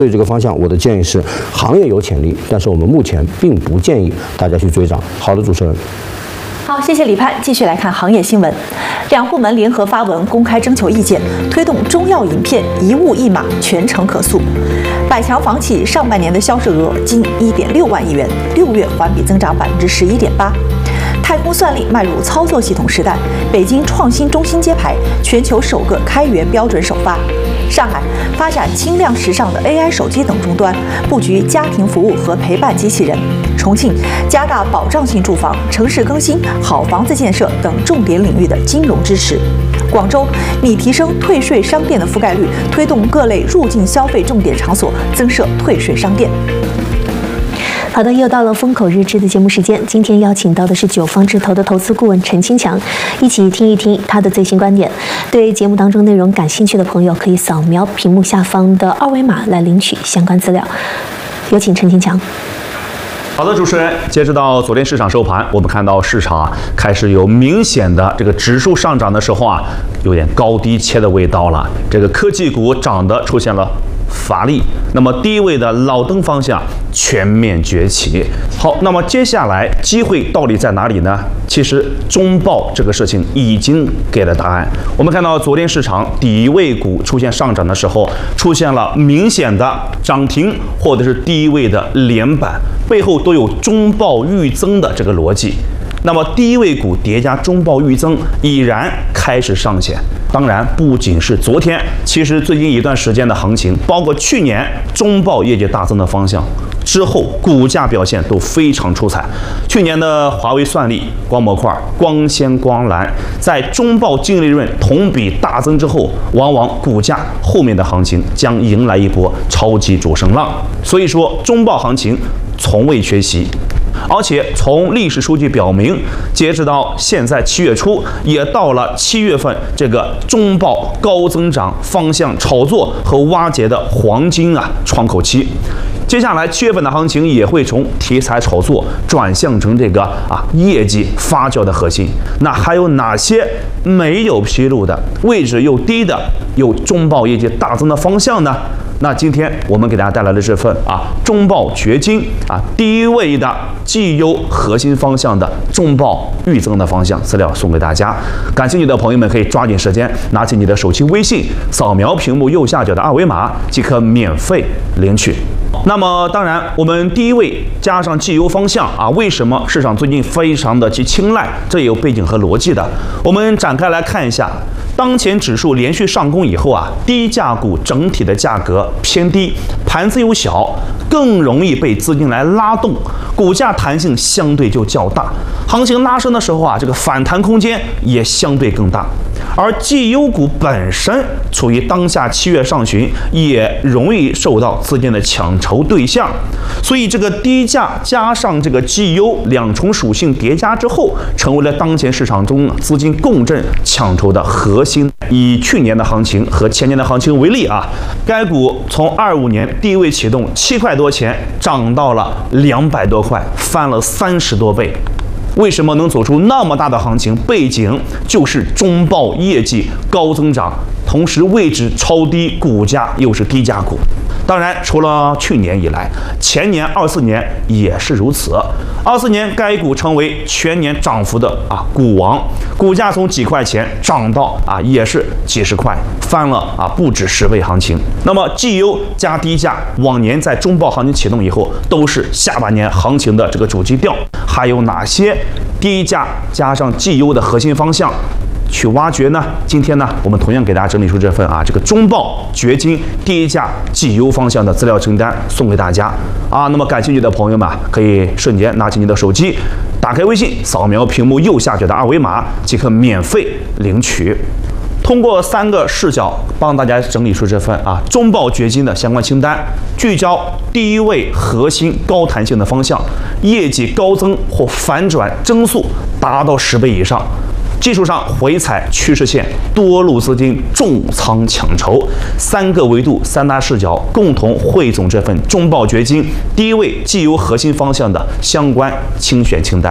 对于这个方向，我的建议是，行业有潜力，但是我们目前并不建议大家去追涨。好的，主持人。 好，谢谢李盼。继续来看行业新闻，两部门联合发文公开征求意见，推动中药饮片一物一码全程可塑。百强房企上半年的销售额近1.6万亿元，6月环比增长11.8%。太空算力迈入操作系统时代，北京创新中心揭牌，全球首个开源标准首发。上海发展轻量时尚的 AI 手机等终端，布局家庭服务和陪伴机器人。重庆加大保障性住房、城市更新、好房子建设等重点领域的金融支持。广州拟提升退税商店的覆盖率，推动各类入境消费重点场所增设退税商店。 好的，又到了风口日志的节目时间。今天邀请到的是九方智投的投资顾问陈清强，一起听一听他的最新观点。对节目当中内容感兴趣的朋友，可以扫描屏幕下方的2维码来领取相关资料。有请陈清强。 好的，主持人，截止到昨天市场收盘，我们看到市场开始有明显的这个指数上涨的时候有点高低切的味道了。这个科技股涨得出现了乏力，那么低位的老登方向全面崛起。好，那么接下来机会到底在哪里呢？其实中报这个事情已经给了答案。我们看到昨天市场底位股出现上涨的时候，出现了明显的涨停或者是低位的连板，背后都有中报预增的这个逻辑。那么低位股叠加中报预增已然开始上线。当然不仅是昨天，其实最近一段时间的行情，包括去年中报业绩大增的方向之后，股价表现都非常出彩。去年的华为算力、光模块、光纤、光缆，在中报净利润同比大增之后，往往股价后面的行情将迎来一波超级主升浪。所以说，中报行情从未缺席。而且从历史数据表明，截止到现在7月初，也到了7月份这个中报高增长方向炒作和挖掘的黄金窗口期。接下来7月份的行情也会从题材炒作转向成这个业绩发酵的核心。那还有哪些没有披露的、位置又低的、有中报业绩大增的方向呢？那今天我们给大家带来的这份中报掘金低位的绩优核心方向的中报预增的方向资料送给大家。感兴趣的朋友们可以抓紧时间拿起你的手机微信，扫描屏幕右下角的2维码即可免费领取。那么当然，我们第一位加上绩优方向为什么市场最近非常的去青睐？这也有背景和逻辑的。我们展开来看一下，当前指数连续上攻以后低价股整体的价格偏低，盘子又小，更容易被资金来拉动，股价弹性相对就较大。行情拉升的时候这个反弹空间也相对更大。而绩优股本身处于当下7月上旬，也容易受到资金的抢筹对象，所以这个低价加上这个绩优两重属性叠加之后，成为了当前市场中资金共振抢筹的核心。以去年的行情和前年的行情为例该股从25年低位启动7块多钱，涨到了200多块，翻了30多倍。为什么能走出那么大的行情？背景就是中报业绩高增长，同时位置超低，股价又是低价股。当然，除了去年以来，前年24年也是如此。24年该股成为全年涨幅的股王，股价从几块钱涨到也是几十块，翻了不止10倍行情。那么绩优加低价，往年在中报行情启动以后，都是下半年行情的这个主基调。还有哪些低价加上绩优的核心方向去挖掘呢？今天呢，我们同样给大家整理出这份这个中报掘金低价绩优方向的资料清单送给大家那么感兴趣的朋友们可以瞬间拿起你的手机，打开微信，扫描屏幕右下角的2维码即可免费领取。通过3个视角帮大家整理出这份中报掘金的相关清单，聚焦低位核心高弹性的方向，业绩高增或反转增速达到10倍以上，技术上回踩趋势线，多路资金重仓抢筹，3个维度3大视角共同汇总这份中报掘金低位绩优核心方向的相关精选清单。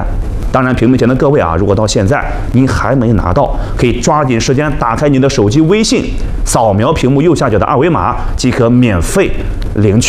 当然，屏幕前的各位啊，如果到现在您还没拿到，可以抓紧时间打开您的手机微信，扫描屏幕右下角的二维码即可免费领取。